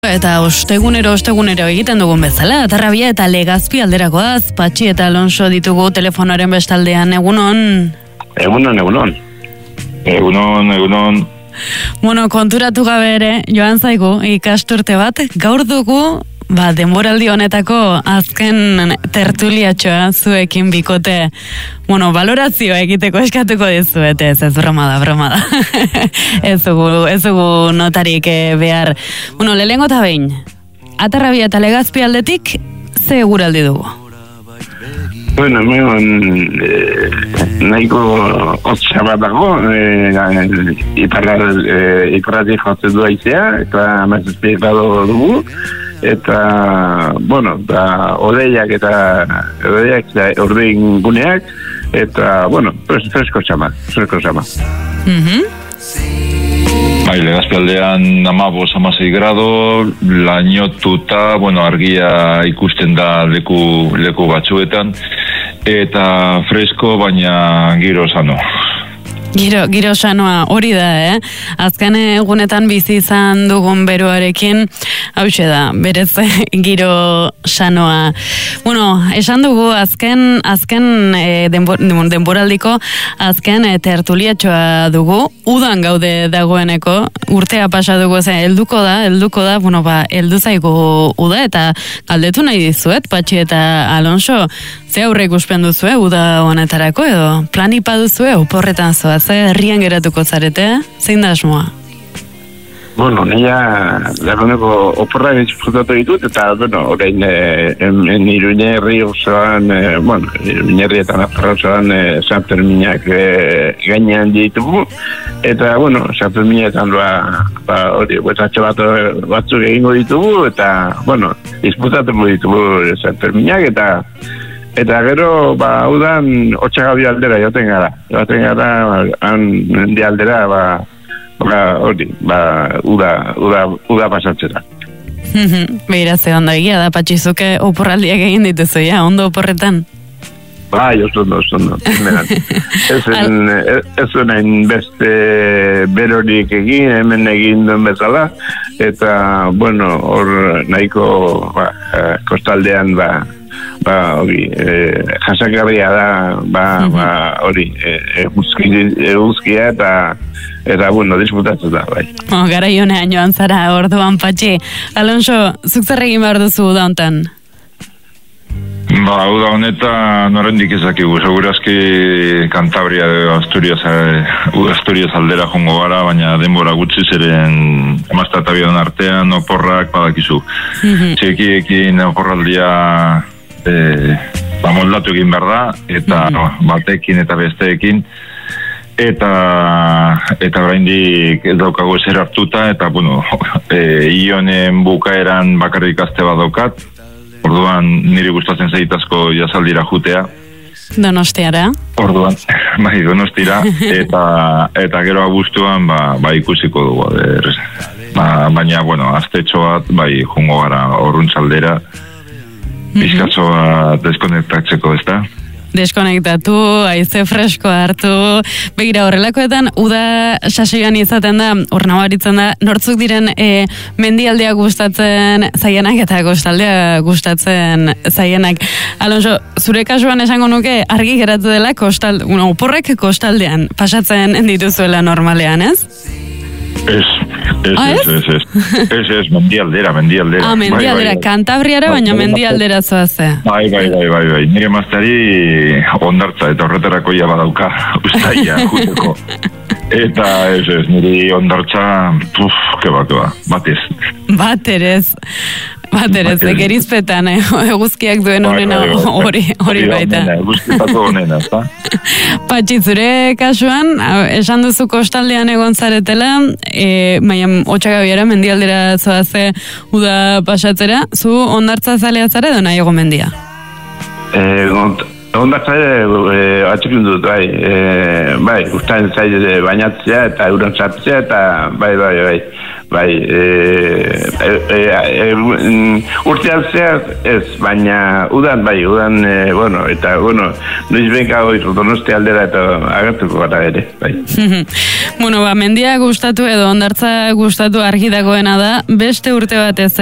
Eta ostegunero egiten dugun bezala, Atarrabia eta Legazpi alderakoaz, Patxi eta Alonso ditugu telefonoaren bestaldean. Egunon? Egunon. Bueno, konturatu gabe ere, joan zaigu ikasturte bat, gaur dugu, denboraldi honetako azken tertuliatxoa zuekin bikote, balorazioa egiteko eskatuko dizuet, ez broma da. ez dugu notarik behar. Lehenengo eta behin, Atarrabia eta Legazpi aldetik, ze eguraldi dugu? Nahiko hotza bat dago, iparratik jotzen du aizea, eta amazazpiek bado dugu, eta, odeiak ordein guneak, eta, fresko txama. Legazpi aldean 15-16 grado, lainotuta, argia ikusten da leku batzuetan, eta fresko, baina giro sano. Giro sanoa, hori da, Azken egunetan bizi izan dugun beroarekin, hauxe da, berez giro sanoa. Esan dugu azken denboraldiko azken tertuliatxoa dugu, udan gaude dagoeneko, urtea pasa dugu, helduko da, heldu zaigu uda, eta galdetu nahi dizuet, Patxi eta Alonso, ze aurre ikuspen duzue, uda honetarako, edo planipa duzue, oporretan zoaz, herrian geratuko zarete, zein da asmoa? Nila dagoeneko oporra disfrutatu ditut, eta, orain Iruñe herri osoan, Iruñe herri eta Nafarra osoan San Ferminak gainean ditugu, eta, San Ferminetan huetatxo batzuk egingo ditugu, eta, disfrutatu ditugu San Ferminak, eta gero, udan, Otxagabi aldera joaten gara, han mendi aldera, uda pasatzera. Beira, ze ondo egia da, Patxizuke oporraldiak egin dituzu, ondo oporretan? Oso ondo. Ez honein beste berorik egin, hemen egin duen bezala, eta, hor nahiko kostaldean, jasakarria da, eguzkia eta disfrutatzen da, bai. Gara ionean joan zara, orduan, Patxi. Alonso, zuk zer egin behar duzu uda hontan? Uda honetan norendik ezakigu, segurazki Cantabria Asturias aldera jongo gara, baina denbora gutxi zeren emazta eta bidan artean oporrak badakizu. Txekiekin oporraldia moldatu egin behar da, eta batekin eta besteekin, eta oraindik daukago ezer hartuta, eta ionen bukaeran bakarrik aste bat daukat, orduan niri gustatzen zaitazko jasaldira jutea. Donostiara? Orduan, Donostira, eta gero abuztuan ikusiko dugu. Baina, astetxo bat, jungo gara orruntzaldera, bizkatzo bat deskonektatzeko, ez da? Deskonektatu, haize fresko hartu, begira horrelakoetan, uda sasoian izaten da, hor nabaritzen da, nortzuk diren mendialdea gustatzen zaienak eta kostaldea gustatzen zaienak. Alonso, zure kasuan esango nuke argi geratu dela oporrek kostaldean pasatzen dituzuela normalean, ez? Ez, mendialdera. Mendialdera, Cantabriara, baina mendialdera zoaze. Bai, nire maztari ondartza eta horretarako ja badauka ustaia juteko. Eta ez, nire ondartza, keba, Baterez, gerizpetan, eguzkiak duen honena hori baita. Eguzkipatu honena, eta? Patxi, zure kasuan, esan duzu kostaldean egon zaretela, baina Otxagabiara mendialdera zoaze uda pasatzera, zu ondartza zalea zare edo nahiago mendia? Ondartza atxekin dut, bai, ustain zaide bainatzea eta euron sartzea, eta bai. bai, urtean zehar ez, baina udan, bueno, eta, bueno, noiz benka goizu Donostia aldera eta agertuko gara ere, bai. Bueno, mendia gustatu edo hondartza gustatu argi dagoena da, beste urte batez